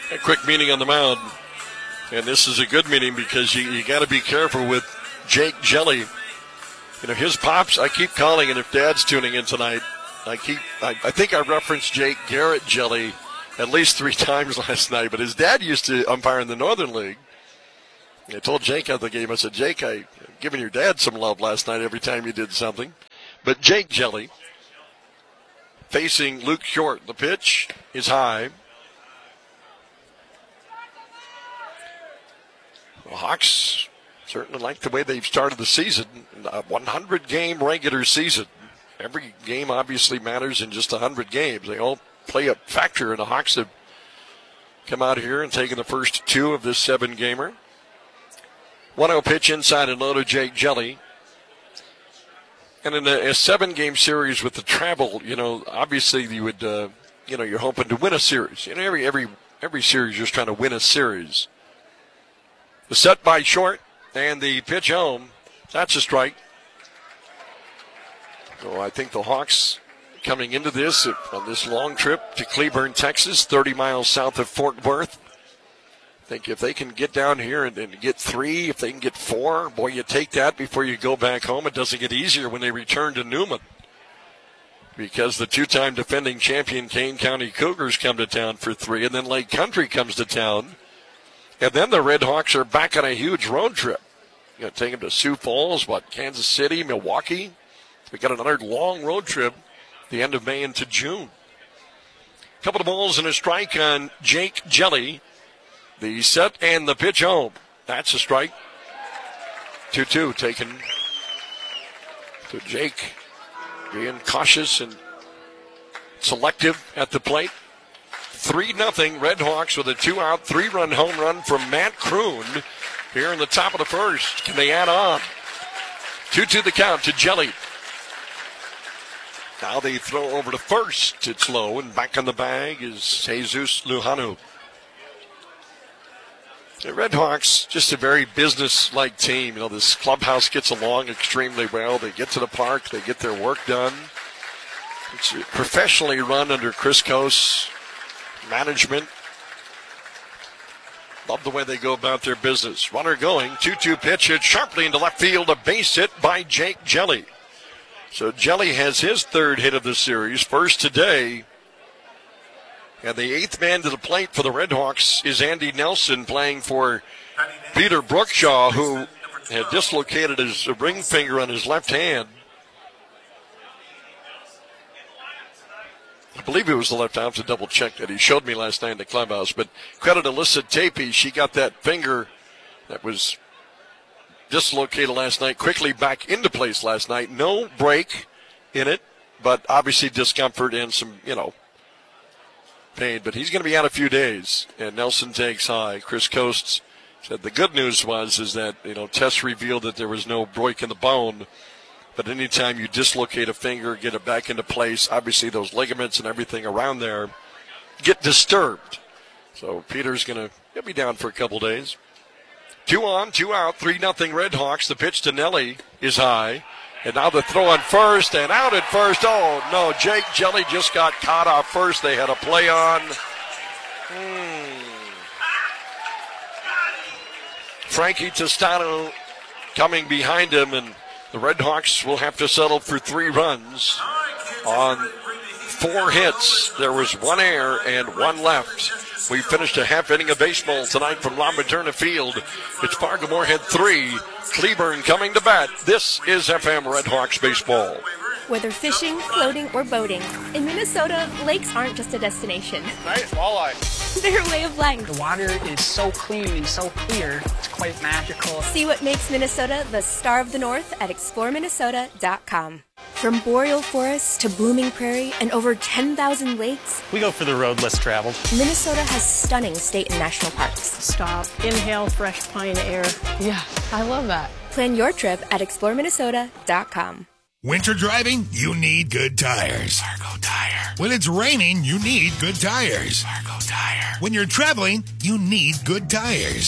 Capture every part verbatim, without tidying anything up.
A quick meeting on the mound. And this is a good meeting because you, you got to be careful with Jake Jelly. You know, his pops, I keep calling, and if Dad's tuning in tonight, I keep, I, I think I referenced Jake Garrett Jelly at least three times last night, but his dad used to umpire in the Northern League. I told Jake at the game, I said, Jake, I given your dad some love last night every time you did something. But Jake Jelly facing Luke Short. The pitch is high. The Hawks certainly like the way they've started the season. A one hundred game regular season. Every game obviously matters in just one hundred games. They all play a factor, and the Hawks have come out here and taken the first two of this seven-gamer. one oh pitch inside and low to Jake Jelly. And in a, a seven-game series with the travel, you know, obviously you would, uh, you know, you're hoping to win a series. You know, every every every series you're just trying to win a series. The set by Short and the pitch home. That's a strike. So I think the Hawks coming into this on this long trip to Cleburne, Texas, thirty miles south of Fort Worth. I think if they can get down here and, and get three, if they can get four, boy, you take that before you go back home. It doesn't get easier when they return to Newman, because the two-time defending champion Kane County Cougars come to town for three, and then Lake Country comes to town. And then the Red Hawks are back on a huge road trip. You know, take them to Sioux Falls, what, Kansas City, Milwaukee. We got another long road trip the end of May into June. A couple of balls and a strike on Jake Jelly. The set and the pitch home. That's a strike. two two taken to Jake. Being cautious and selective at the plate. three nothing Red Hawks with a two-out, three-run home run from Matt Kroon here in the top of the first. Can they add on? two two the count to Jelly. Now they throw over to first. It's low, and back on the bag is Jesus Luhanu. The Red Hawks, just a very business-like team. You know, this clubhouse gets along extremely well. They get to the park. They get their work done. It's professionally run under Chris Coase management. Love the way they go about their business. Runner going, two two pitch hit sharply into left field. A base hit by Jake Jelly. So Jelly has his third hit of the series, first today. And the eighth man to the plate for the Red Hawks is Andy Nelson, playing for Peter Brookshaw, who had dislocated his ring finger on his left hand. I believe it was the left. I have to double check that. He showed me last night in the clubhouse. But credit to Alyssa Tapey. She got that finger that was dislocated last night quickly back into place last night. No break in it, but obviously discomfort and some, you know, pain. But he's going to be out a few days. And Nelson takes high. Chris Coates said the good news was is that, you know, tests revealed that there was no break in the bone. But anytime you dislocate a finger, get it back into place, obviously those ligaments and everything around there get disturbed. So Peter's going to be down for a couple days. Two on, two out, three nothing Red Hawks. The pitch to Nelly is high. And now the throw on first and out at first. Oh, no, Jake Jelly just got caught off first. They had a play on. Hmm. Frankie Tostano coming behind him, and the Red Hawks will have to settle for three runs on four hits. There was one error and one left. We finished a half inning of baseball tonight from La Materna Field. It's Fargo Moorhead three, Cleburne coming to bat. This is F M Red Hawks baseball. Whether fishing, floating, or boating, in Minnesota, lakes aren't just a destination. Nice walleye. They're a way of life. The water is so clean and so clear, it's quite magical. See what makes Minnesota the star of the North at explore minnesota dot com. From boreal forests to blooming prairie and over ten thousand lakes, We go for the road less traveled. Minnesota has stunning state and national parks. Stop, inhale fresh pine air. Yeah, I love that. Plan your trip at explore minnesota dot com. Winter driving? You need good tires. Fargo Tire. When it's raining, you need good tires. Fargo Tire. When you're traveling, you need good tires. Fargo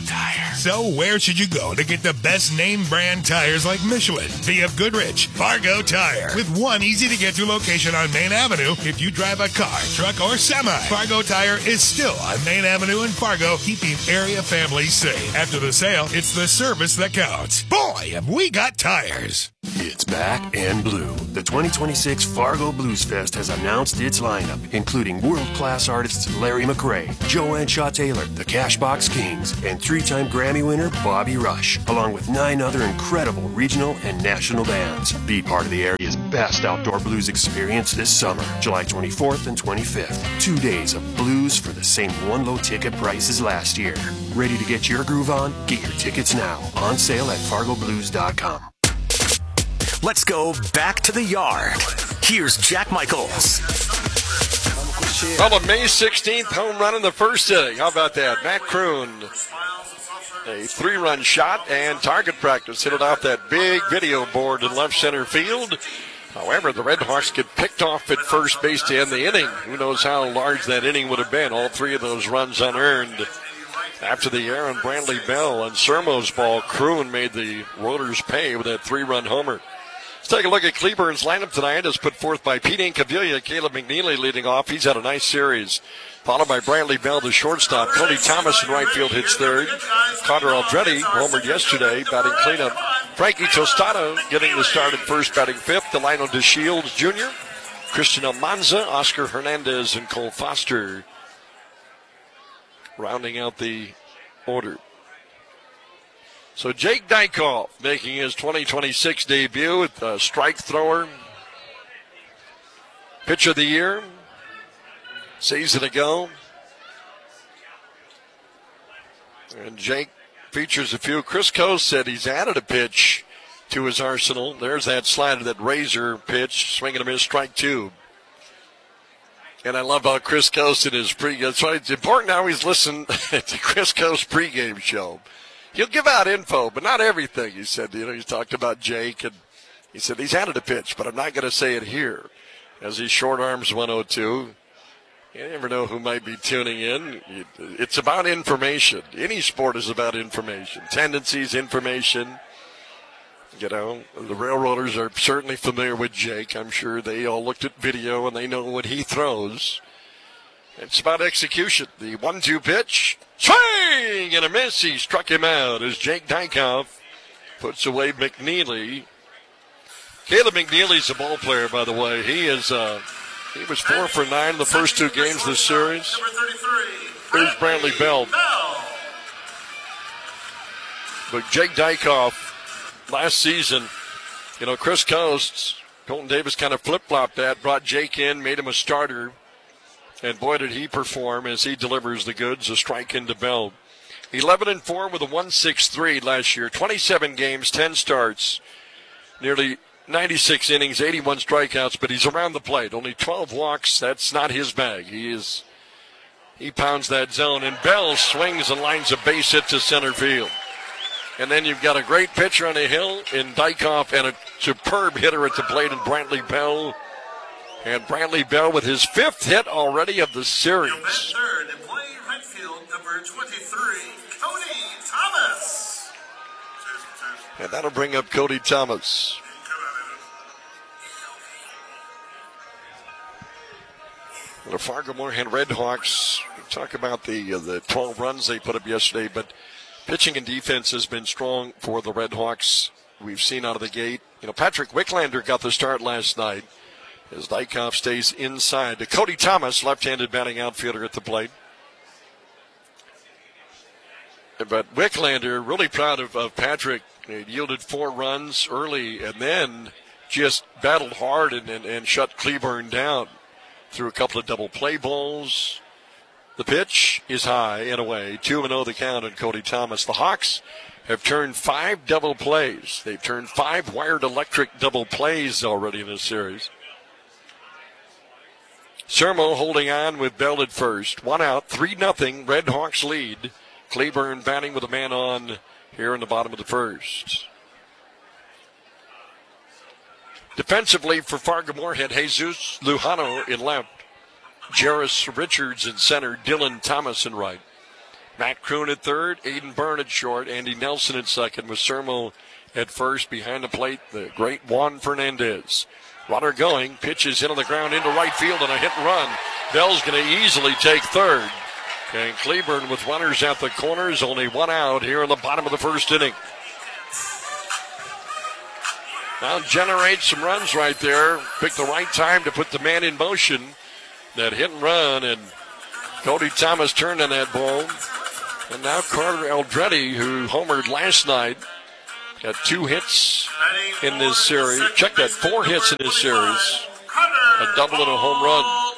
Tire. So where should you go to get the best name brand tires like Michelin, V F Goodrich, Fargo Tire? With one easy-to-get-to location on Main Avenue, if you drive a car, truck, or semi, Fargo Tire is still on Main Avenue in Fargo, keeping area families safe. After the sale, it's the service that counts. Boy, have we got tires. It's back and blue. The twenty twenty-six Fargo Blues Fest has announced its lineup, including world-class artists Larry McRae, Joanne Shaw Taylor, the Cashbox Kings, and three-time Grammy winner Bobby Rush, along with nine other incredible regional and national bands. Be part of the area's best outdoor blues experience this summer, July twenty-fourth and twenty-fifth. Two days of blues for the same one-low ticket price as last year. Ready to get your groove on? Get your tickets now. On sale at fargo blues dot com. Let's go back to the yard. Here's Jack Michaels. Well, a May sixteenth home run in the first inning. How about that? Matt Kroon, a three-run shot, and target practice hit it off that big video board in left center field. However, the Red Hawks get picked off at first base to end the inning. Who knows how large that inning would have been? All three of those runs unearned. After the Aaron Brantley Bell and Sermo's ball, Kroon made the Rollers pay with that three-run homer. Let's take a look at Cleburne's lineup tonight as put forth by Pete Incaviglia. Caleb McNeely leading off. He's had a nice series. Followed by Brantley Bell, the shortstop. Cody Thomas in right field hits third. Carter Aldretti homered yesterday, batting cleanup. Frankie Tostado getting the start at first, batting fifth. Delino DeShields Junior Christian Almanza, Oscar Hernandez, and Cole Foster rounding out the order. So Jake Dykoff making his twenty twenty-six debut at the strike thrower. Pitch of the year. Season ago. And Jake features a few. Chris Coe said he's added a pitch to his arsenal. There's that slider, that razor pitch, swinging a miss, strike two. And I love how Chris Coe in his pregame. That's why it's important now he's listening to Chris Coe's pregame show. He'll give out info, but not everything. He said, you know, he's talked about Jake, and he said he's added a pitch, but I'm not going to say it here. As he short arms one oh two. You never know who might be tuning in. It's about information. Any sport is about information. Tendencies, information. You know, the Railroaders are certainly familiar with Jake. I'm sure they all looked at video and they know what he throws. It's about execution. The one two pitch. Swing and a miss. He struck him out as Jake Dykoff puts away McNeely. Caleb McNeely's a ball player, by the way. He is uh, he was four for nine in the first two games of this series. Here's Brantley Bell. But Jake Dykoff, last season, you know, Chris Coates, Colton Davis kind of flip-flopped that, brought Jake in, made him a starter. And boy, did he perform as he delivers the goods, a strike into Bell. eleven and four with a one sixty-three last year. twenty-seven games, ten starts, nearly ninety-six innings, eighty-one strikeouts, but he's around the plate. Only twelve walks. That's not his bag. He is, he pounds that zone. And Bell swings and lines a base hit to center field. And then you've got a great pitcher on the hill in Dykoff and a superb hitter at the plate in Brantley Bell. And Brantley Bell with his fifth hit already of the series. Third and playing right field, number twenty-three, Cody Thomas. And that'll bring up Cody Thomas. The Fargo Moorhead Red Hawks, we talk about the uh, the twelve runs they put up yesterday, but pitching and defense has been strong for the Red Hawks. We've seen out of the gate. You know, Patrick Wicklander got the start last night as Dykoff stays inside. To Cody Thomas, left-handed batting outfielder at the plate. But Wicklander, really proud of, of Patrick. He yielded four runs early and then just battled hard and, and, and shut Cleburne down. Threw a couple of double play balls. The pitch is high and away. two and oh the count on Cody Thomas. The Hawks have turned five double plays. They've turned five wired electric double plays already in this series. Sermo holding on with Bell at first. One out, three nothing. Red Hawks lead. Cleburne batting with a man on here in the bottom of the first. Defensively for Fargo Moorhead, Jesus Lujano in left. Jarris Richards in center. Dylan Thomas in right. Matt Kroon at third, Aiden Byrne at short, Andy Nelson at second, with Sermo at first. Behind the plate, the great Juan Fernandez. Runner going, pitches into the ground into right field, and a hit and run. Bell's going to easily take third. And Cleburne with runners at the corners, only one out here in the bottom of the first inning. Now generate some runs right there. Pick the right time to put the man in motion. That hit and run, and Cody Thomas turned on that ball. And now Carter Aldrete, who homered last night, got two hits in this series. Check that, four hits in this series. A double and a home run.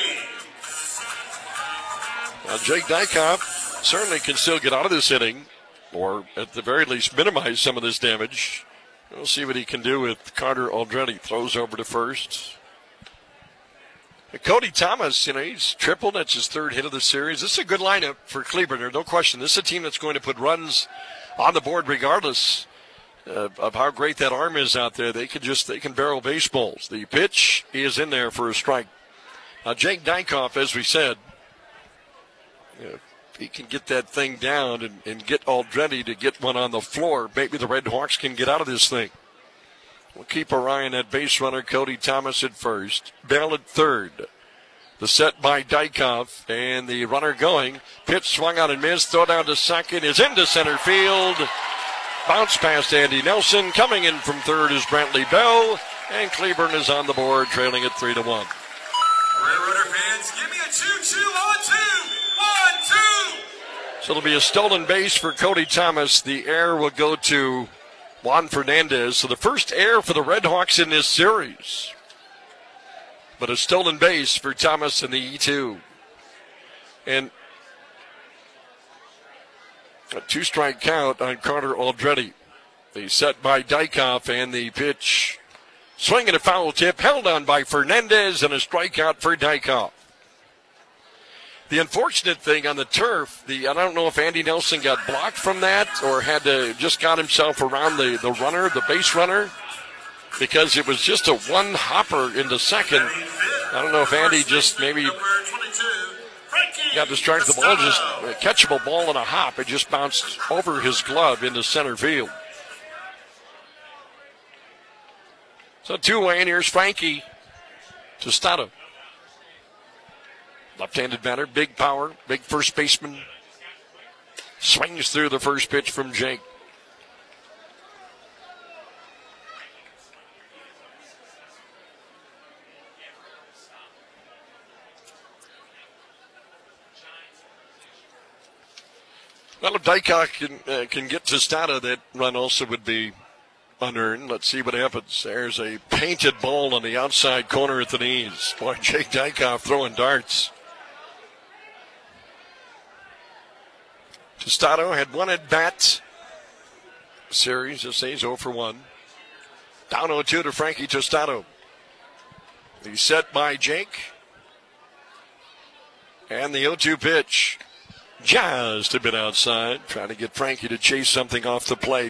Now Jake Dykoff certainly can still get out of this inning, or at the very least minimize some of this damage. We'll see what he can do with Carter Aldrete. Throws over to first. And Cody Thomas, you know, he's tripled. That's his third hit of the series. This is a good lineup for Cleburne. There's no question. This is a team that's going to put runs on the board regardless uh, of how great that arm is out there. They can just, they can barrel baseballs. The pitch is in there for a strike. Now Jake Dykoff, as we said, you know, if he can get that thing down and, and get Aldrete to get one on the floor, maybe the Red Hawks can get out of this thing. We'll keep our eye on that base runner, Cody Thomas at first. Bell at third. The set by Dykoff, and the runner going. Pitch swung out and missed. Throw down to second is into center field. Bounce past Andy Nelson. Coming in from third is Brantley Bell, and Cleburne is on the board, trailing at three to one. Railroader fans, give me a choo-choo on two. One, two. So it'll be a stolen base for Cody Thomas. The error will go to Juan Fernandez. So the first error for the Red Hawks in this series. But a stolen base for Thomas in the E two. And a two-strike count on Carter Aldrete. The set by Dykoff, and the pitch swinging a foul tip, held on by Fernandez, and a strikeout for Dykoff. The unfortunate thing on the turf, the I don't know if Andy Nelson got blocked from that or had to just got himself around the, the runner, the base runner, because it was just a one hopper into second. I don't know if Andy just maybe got distracted. The ball just a catchable ball in a hop. It just bounced over his glove into center field. So two-way, and here's Frankie Tostado. Left-handed batter, big power, big first baseman. Swings through the first pitch from Jake. Well, if Dykoff can, uh, can get Tostado, that run also would be unearned. Let's see what happens. There's a painted ball on the outside corner at the knees. Boy, Jake Dykoff throwing darts. Tostado had one at bat. Series, this is oh for one. Down oh two to Frankie Tostado. The set by Jake. And the oh two pitch. Just a bit outside. Trying to get Frankie to chase something off the plate.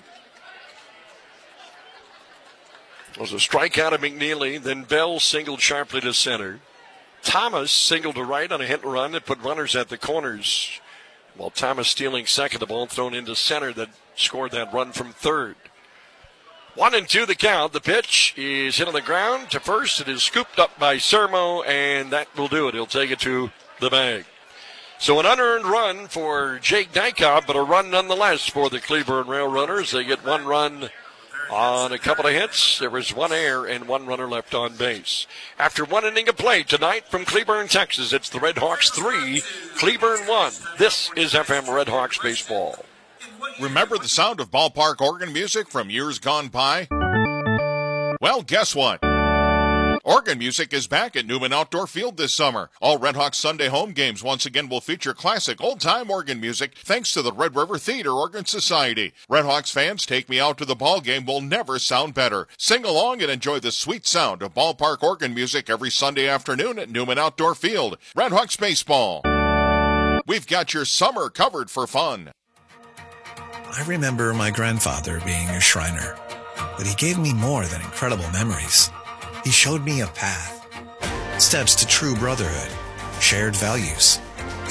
It was a strikeout of McNeely. Then Bell singled sharply to center. Thomas singled to right on a hit and run that put runners at the corners. While Thomas stealing second, the ball thrown into center that scored that run from third. One and two the count. The pitch is hit on the ground to first. It is scooped up by Sermo, and that will do it. He'll take it to the bag. So an unearned run for Jake Dykoff, but a run nonetheless for the Cleburne Railroaders. They get one run on a couple of hits. There was one error and one runner left on base. After one inning of play tonight from Cleburne, Texas, it's the Red Hawks three, Cleburne one. This is F M Red Hawks baseball. Remember the sound of ballpark organ music from years gone by? Well, guess what? Organ music is back at Newman Outdoor Field this summer. All Red Hawks Sunday home games once again will feature classic old-time organ music thanks to the Red River Theater Organ Society. Red Hawks fans, Take Me Out to the Ball Game will never sound better. Sing along and enjoy the sweet sound of ballpark organ music every Sunday afternoon at Newman Outdoor Field. Red Hawks baseball. We've got your summer covered for fun. I remember my grandfather being a Shriner, but he gave me more than incredible memories. He showed me a path, steps to true brotherhood, shared values,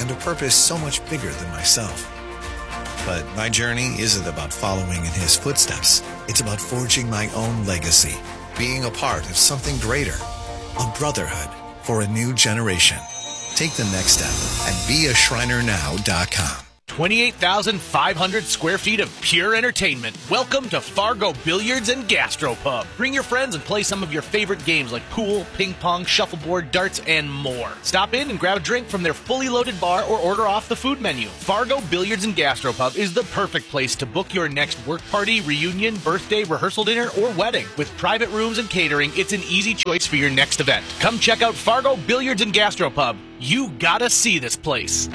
and a purpose so much bigger than myself. But my journey isn't about following in his footsteps. It's about forging my own legacy, being a part of something greater, a brotherhood for a new generation. Take the next step at be a shriner now dot com. twenty-eight thousand five hundred square feet of pure entertainment. Welcome to Fargo Billiards and Gastropub. Bring your friends and play some of your favorite games like pool, ping pong, shuffleboard, darts, and more. Stop in and grab a drink from their fully loaded bar or order off the food menu. Fargo Billiards and Gastropub is the perfect place to book your next work party, reunion, birthday, rehearsal dinner, or wedding. With private rooms and catering, it's an easy choice for your next event. Come check out Fargo Billiards and Gastropub. You gotta see this place.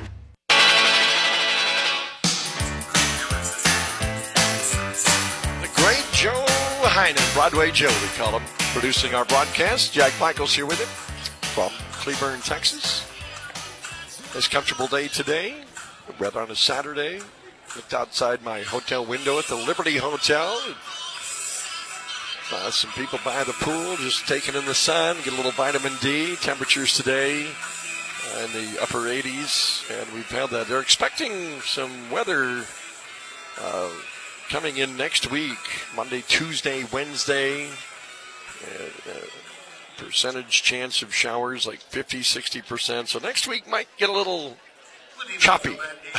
Joe Heinen, Broadway Joe, we call him, producing our broadcast. Jack Michaels here with him from Cleburne, Texas. Nice comfortable day today. Read on a Saturday. Looked outside my hotel window at the Liberty Hotel. Uh, some people by the pool just taking in the sun, get a little vitamin D. Temperatures today uh, in the upper eighties, and we've had that. They're expecting some weather uh, coming in next week, Monday, Tuesday, Wednesday. Uh, uh, percentage chance of showers like fifty, sixty percent. So next week might get a little choppy.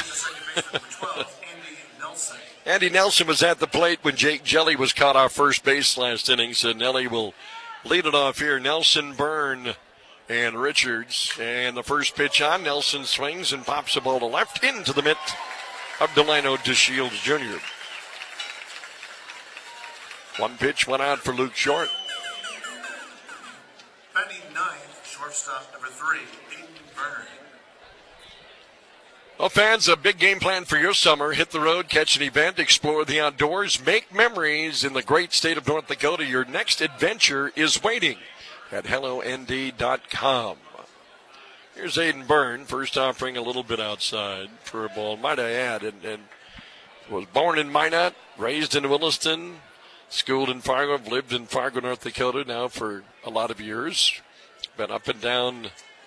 Andy Nelson was at the plate when Jake Jelly was caught off first base last inning. So Nelly will lead it off here. Nelson, Byrne, and Richards. And the first pitch on, Nelson swings and pops the ball to left into the mitt of Delano DeShields Junior One pitch went out for Luke Short. Batting ninth, shortstop number three, Aiden Byrne. Well, fans, a big game plan for your summer. Hit the road, catch an event, explore the outdoors, make memories in the great state of North Dakota. Your next adventure is waiting at hello N D dot com. Here's Aiden Byrne, first offering a little bit outside for a ball. Might I add, and, and was born in Minot, raised in Williston, schooled in Fargo, lived in Fargo, North Dakota now for a lot of years. Been up and down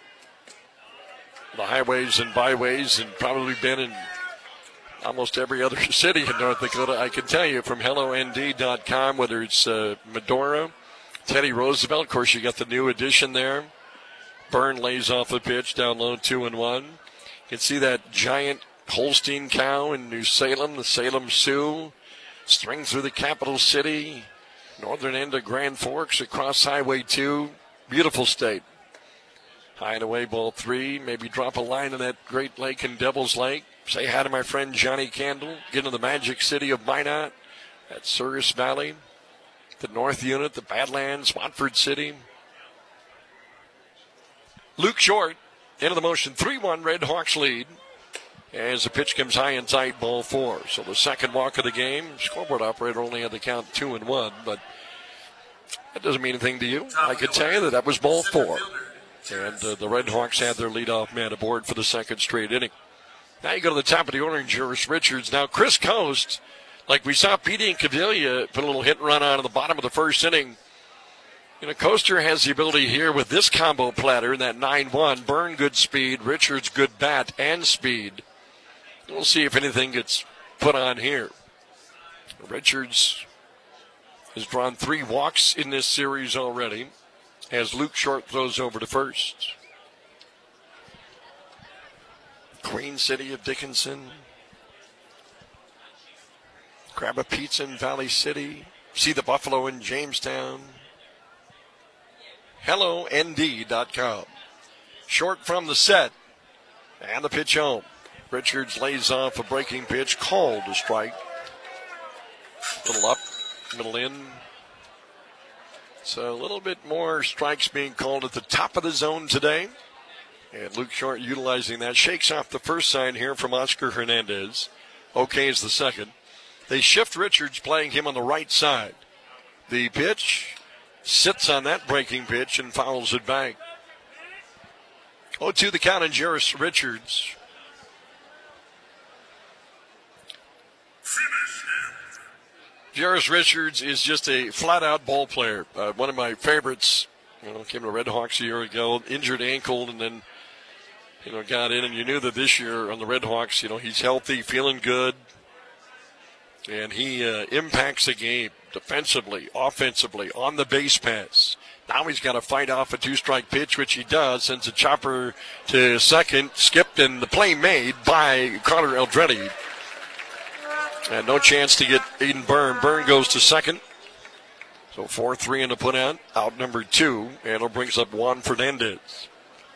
the highways and byways and probably been in almost every other city in North Dakota. I can tell you from hello N D dot com, whether it's uh, Medora, Teddy Roosevelt. Of course, you got the new addition there. Byrne lays off the pitch down low, two and one. You can see that giant Holstein cow in New Salem, the Salem Sioux. String through the capital city, northern end of Grand Forks, across Highway two. Beautiful state. High and away, ball three. Maybe drop a line in that Great Lake and Devil's Lake. Say hi to my friend Johnny Candle. Get into the magic city of Minot, at Souris Valley, the North Unit, the Badlands, Watford City. Luke Short into the motion, three one, Red Hawks lead. As the pitch comes high and tight, ball four. So the second walk of the game, scoreboard operator only had the count two and one, but that doesn't mean anything to you. I can tell you that that was ball four. And uh, the Red Hawks had their leadoff man aboard for the second straight inning. Now you go to the top of the order, and Juris Richards. Now Chris Coast, like we saw Petey and Cavilla put a little hit and run on in the bottom of the first inning. You know, Coaster has the ability here with this combo platter, that nine one. Byrne, good speed. Richards, good bat and speed. We'll see if anything gets put on here. Richards has drawn three walks in this series already as Luke Short throws over to first. Queen City of Dickinson. Grab a pizza in Valley City. See the Buffalo in Jamestown. hello N D dot com. Short from the set. And the pitch home. Richards lays off a breaking pitch, called a strike. Little up, middle in. So a little bit more strikes being called at the top of the zone today. And Luke Short utilizing that. Shakes off the first sign here from Oscar Hernandez. Okay is the second. They shift Richards, playing him on the right side. The pitch sits on that breaking pitch and fouls it back. oh two the count on Juris Richards. Juris Richards is just a flat-out ball player. Uh, one of my favorites. You know, came to Red Hawks a year ago, injured ankle, and then you know, got in, and you knew that this year on the Red Hawks, you know, he's healthy, feeling good, and he uh, impacts the game defensively, offensively, on the base pass. Now he's got to fight off a two-strike pitch, which he does, sends a chopper to second, skipped, and the play made by Connor Eldreddy. And no chance to get Aiden Byrne. Byrne goes to second. So four three in the put out, out number two, and it brings up Juan Fernandez.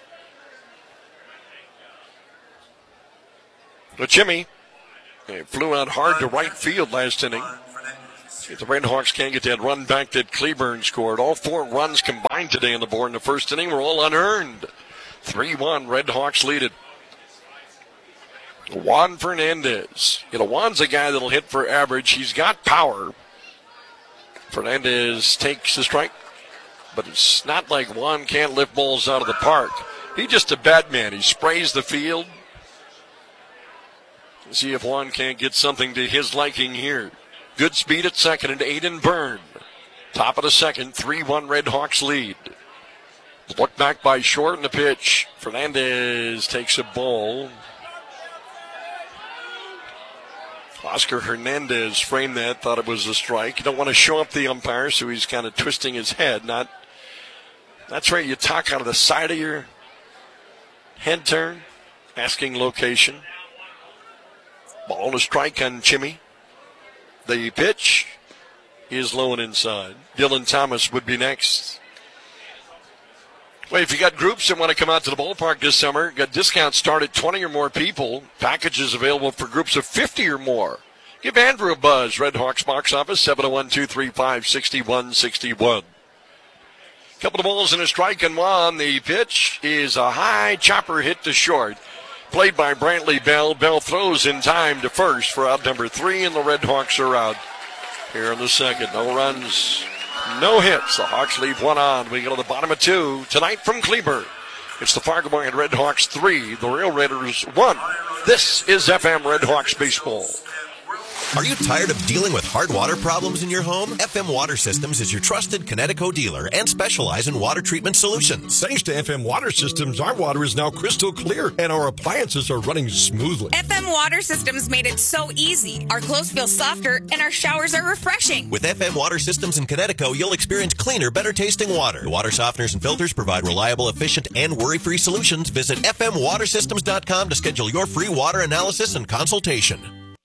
But Jimmy he flew out hard to right field last inning. See if the Red Hawks can't get that run back that Cleburne scored. All four runs combined today on the board in the first inning were all unearned. three one, Red Hawks lead it. Juan Fernandez. You know, Juan's a guy that'll hit for average. He's got power. Fernandez takes the strike, but it's not like Juan can't lift balls out of the park. He's just a bad man. He sprays the field. Let's see if Juan can't get something to his liking here. Good speed at second and Aiden Byrne. Top of the second, three one Red Hawks lead. Look back by Short in the pitch. Fernandez takes a ball. Oscar Hernandez framed that, thought it was a strike. You don't want to show up the umpire, so he's kind of twisting his head. Not. That's right, you talk out of the side of your head turn, asking location. Ball to strike on Jimmy. The pitch is low and inside. Dylan Thomas would be next. Well, if you got groups that want to come out to the ballpark this summer, got discounts start at twenty or more people. Packages available for groups of fifty or more. Give Andrew a buzz. Red Hawks box office, seven oh one, two three five, six one six one. Couple of balls and a strike and one. The pitch is a high chopper hit to short. Played by Brantley Bell. Bell throws in time to first for out number three, and the Red Hawks are out here in the second. No runs, no hits. The Hawks leave one on. We go to the bottom of two tonight from Cleburne. It's the Fargo Moorhead Red Hawks three, the Rail Raiders one. This is F M Red Hawks baseball. Are you tired of dealing with hard water problems in your home? F M Water Systems is your trusted Connecticut dealer and specialize in water treatment solutions. Thanks to F M Water Systems, our water is now crystal clear and our appliances are running smoothly. F M Water Systems made it so easy. Our clothes feel softer and our showers are refreshing. With F M Water Systems in Connecticut, you'll experience cleaner, better tasting water. The water softeners and filters provide reliable, efficient, and worry-free solutions. Visit f m water systems dot com to schedule your free water analysis and consultation.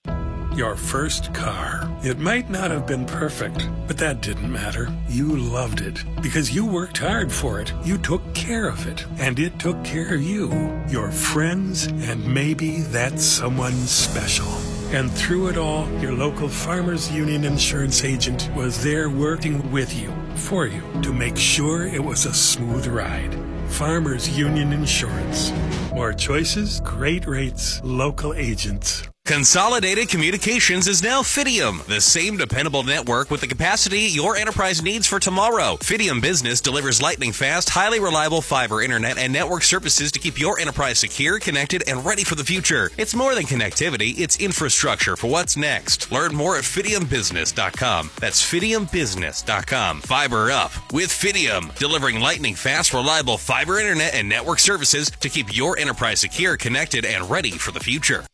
Your first car. It might not have been perfect, but that didn't matter. You loved it because you worked hard for it. You took care of it, and it took care of you, your friends, and maybe that someone special. And through it all, your local Farmers Union insurance agent was there working with you, for you, to make sure it was a smooth ride. Farmers Union Insurance. More choices, great rates, local agents. Consolidated Communications is now Fidium, the same dependable network with the capacity your enterprise needs for tomorrow. Fidium Business delivers lightning-fast, highly reliable fiber internet and network services to keep your enterprise secure, connected, and ready for the future. It's more than connectivity, it's infrastructure for what's next. Learn more at fidium business dot com. That's fidium business dot com. Fiber up with Fidium, delivering lightning-fast, reliable fiber internet and network services to keep your enterprise secure, connected, and ready for the future.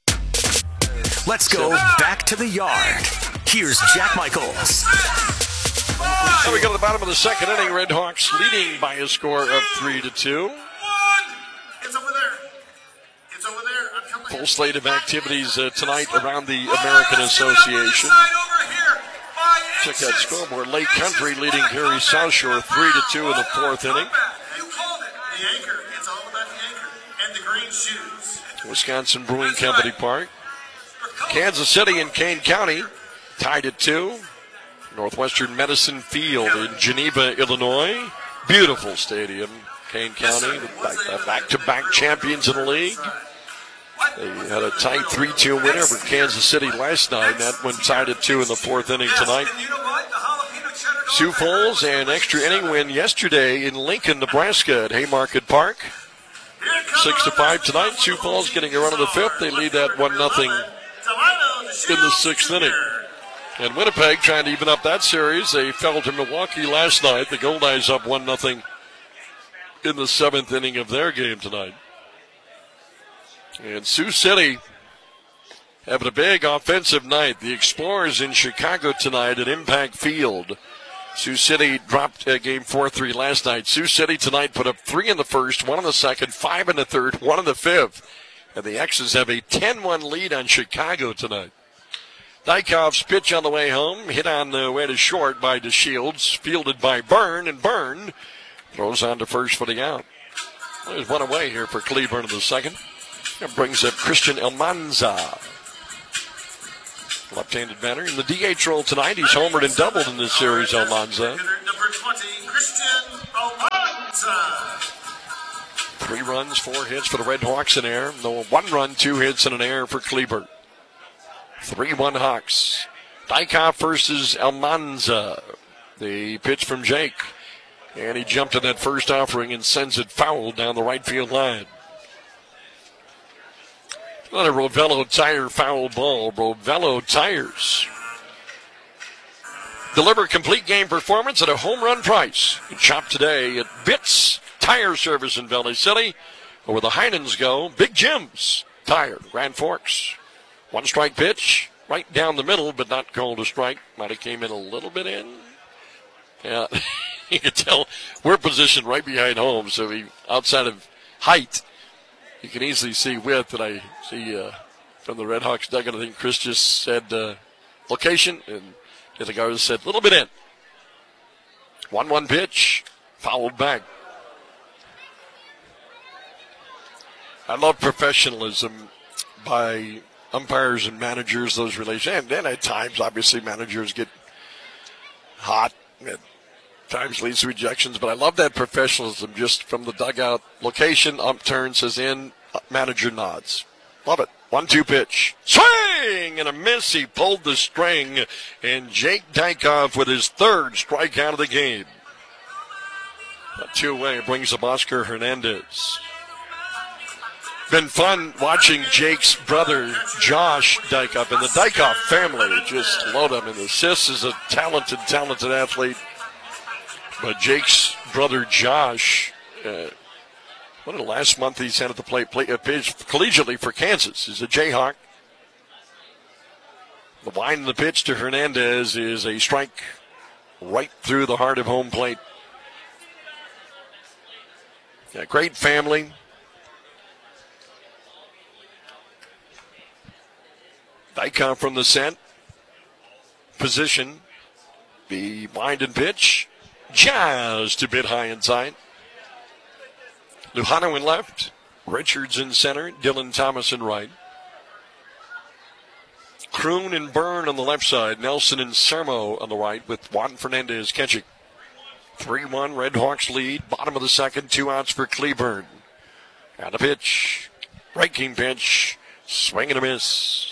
Let's go back to the yard. Here's Jack Michaels. So we go to the bottom of the second inning. Red Hawks leading by a score of three to two. It's over there. It's over there. I'm telling you. Full slate of activities uh, tonight around the American Association. Check that scoreboard. Lake Country leading Gary South Shore three to two in the fourth inning. You called it. The anchor. It's all about the anchor and the green shoes. Wisconsin Brewing Company Park. Kansas City and Kane County tied at two. Northwestern Medicine Field in Geneva, Illinois. Beautiful stadium, Kane County, the back-to-back champions in the league. They had a tight three two win over Kansas City last night. That one tied at two in the fourth inning tonight. Sioux Falls an extra inning win yesterday in Lincoln, Nebraska at Haymarket Park. Six to five tonight. Sioux Falls getting a run of the fifth. They lead that one nothing in the sixth inning. And Winnipeg trying to even up that series. They fell to Milwaukee last night. The Goldeyes up one nothing in the seventh inning of their game tonight. And Sioux City having a big offensive night. The Explorers in Chicago tonight at Impact Field. Sioux City dropped uh, game four three last night. Sioux City tonight put up three in the first, one in the second, five in the third, one in the fifth. And the X's have a ten one lead on Chicago tonight. Dykoff's pitch on the way home, hit on the way to short by DeShields, fielded by Byrne, and Byrne throws on to first for the out. There's one away here for Cleburne in the second. That brings up Christian Almanza. Left-handed batter in the D H role tonight. He's homered and doubled in this series, Almanza. Number twenty, Christian Almanza. Three runs, four hits for the Red Hawks in air. No, one run, two hits, and an error for Cleburne. three one Hawks. Dykoff versus Almanza. The pitch from Jake. And he jumped in that first offering and sends it foul down the right field line. Another Rovello Tire foul ball. Rovello Tires deliver complete game performance at a home run price. Shop today at Bitts Tire Service in Valley City. Or where the Heinens go, Big Jim's Tire, Grand Forks. One strike pitch, right down the middle, but not called a strike. Might have came in a little bit in. Yeah, you can tell we're positioned right behind home, so he, outside of height, you can easily see width. And I see uh, from the Red Hawks dugout, I think Chris just said uh, location, and the guy said a little bit in. one one pitch, fouled back. I love professionalism by umpires and managers, those relations. And then at times, obviously, managers get hot. At times leads to ejections. But I love that professionalism just from the dugout. Location, ump turns, says in, manager nods. Love it. one two pitch. Swing! And a miss. He pulled the string. And Jake Dykoff with his third strikeout of the game. A two-way brings up Oscar Hernandez. Been fun watching Jake's brother, Josh Dykoff, and the Dykoff family just load him. And the sis is a talented, talented athlete. But Jake's brother, Josh, uh, what did the last month he's had at the plate, play, uh, pitched collegiately for Kansas. He's a Jayhawk. The wind of the pitch to Hernandez is a strike right through the heart of home plate. Yeah, great family. Dykoff from the set position. The wind and pitch. Just a bit high inside. Lujano in left. Richards in center. Dylan Thomas in right. Kroon and Byrne on the left side. Nelson and Sermo on the right with Juan Fernandez catching. three one Red Hawks lead. Bottom of the second. Two outs for Cleburne. And a pitch. Breaking pitch. Swing and a miss.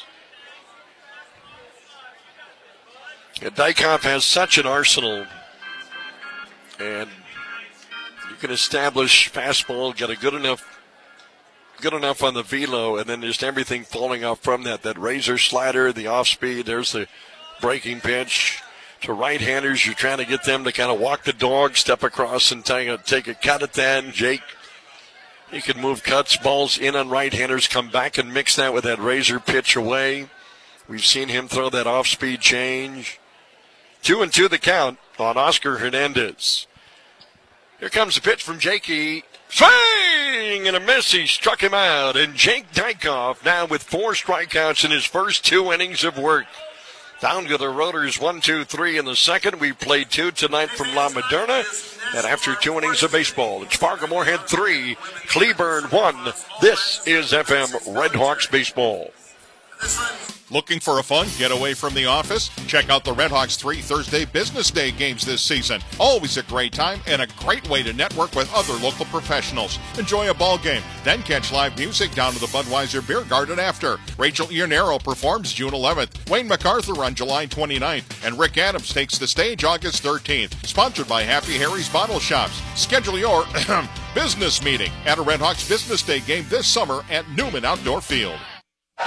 Yeah, Dykoff has such an arsenal. And you can establish fastball, get a good enough good enough on the velo, and then just everything falling off from that. That razor slider, the off speed, there's the breaking pitch. To right-handers, you're trying to get them to kind of walk the dog, step across and take a, take a cut at that. Jake, he can move cuts, balls in on right-handers, come back and mix that with that razor pitch away. We've seen him throw that off-speed change. Two and two the count on Oscar Hernandez. Here comes the pitch from Jakey. Swing and a miss. He struck him out. And Jake Dykoff now with four strikeouts in his first two innings of work. Down to the rotors, one, two, three in the second. We played two tonight from La Moderna. And after two innings of baseball, it's Fargo Moorhead three, Cleburne one. This is F M Red Hawks baseball. Looking for a fun getaway from the office? Check out the Red Hawks three Thursday Business Day games this season. Always a great time and a great way to network with other local professionals. Enjoy a ball game, then catch live music down to the Budweiser Beer Garden after. Rachel Iannero performs June eleventh, Wayne MacArthur on July twenty-ninth, and Rick Adams takes the stage August thirteenth. Sponsored by Happy Harry's Bottle Shops. Schedule your business meeting at a Red Hawks Business Day game this summer at Newman Outdoor Field.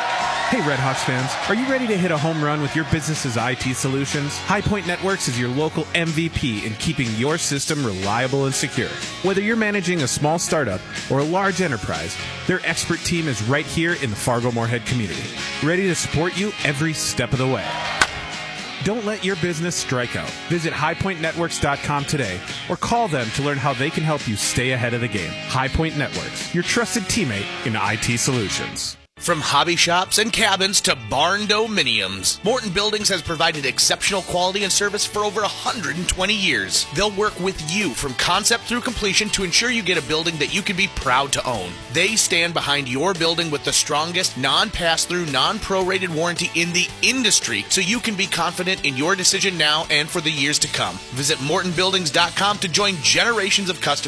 Hey Red Hawks fans, are you ready to hit a home run with your business's I T solutions? Highpoint Networks is your local M V P in keeping your system reliable and secure. Whether you're managing a small startup or a large enterprise, their expert team is right here in the Fargo-Moorhead community, ready to support you every step of the way. Don't let your business strike out. Visit high point networks dot com today or call them to learn how they can help you stay ahead of the game. Highpoint Networks, your trusted teammate in I T solutions. From hobby shops and cabins to barn dominiums, Morton Buildings has provided exceptional quality and service for over one hundred twenty years. They'll work with you from concept through completion to ensure you get a building that you can be proud to own. They stand behind your building with the strongest non-pass-through, non-prorated warranty in the industry, so you can be confident in your decision now and for the years to come. Visit morton buildings dot com to join generations of customers